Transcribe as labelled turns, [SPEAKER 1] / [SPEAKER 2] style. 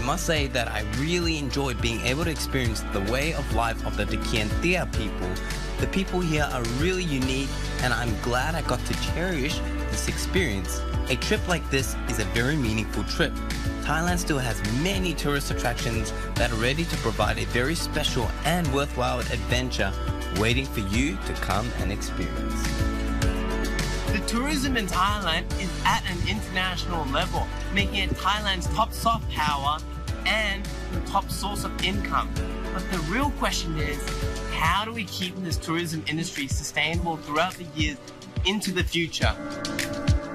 [SPEAKER 1] must say that I really enjoyed being able to experience the way of life of the Dikiantia people. The people here are really unique, and I'm glad I got to cherish this experience. A trip like this is a very meaningful trip. Thailand still has many tourist attractions that are ready to provide a very special and worthwhile adventure waiting for you to come and experience.
[SPEAKER 2] The tourism in Thailand is at an international level, making it Thailand's top soft power and the top source of income. But the real question is, how do we keep this tourism industry sustainable throughout the years into the future?